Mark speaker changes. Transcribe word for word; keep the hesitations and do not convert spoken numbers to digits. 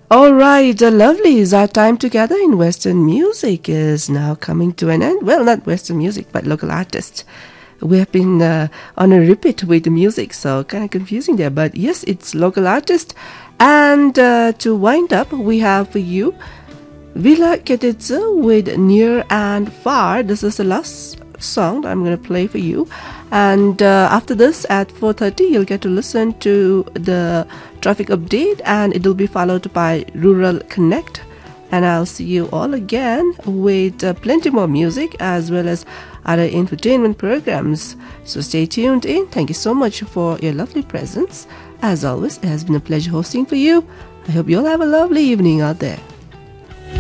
Speaker 1: All right, uh, lovelies, our time together in Western music is now coming to an end. Well, not Western music, but local artists. We have been uh, on a repeat with the music, so kind of confusing there. But yes, it's local artist. And uh, to wind up, we have for you Vila Ketitsa with Near and Far. This is the last song that I'm going to play for you. And uh, after this, at four thirty, you'll get to listen to the traffic update, and it'll be followed by Rural Connect. And I'll see you all again with uh, plenty more music as well as other entertainment programs. So stay tuned in. Thank you so much for your lovely presence. As always, it has been a pleasure hosting for you. I hope you all have a lovely evening out there.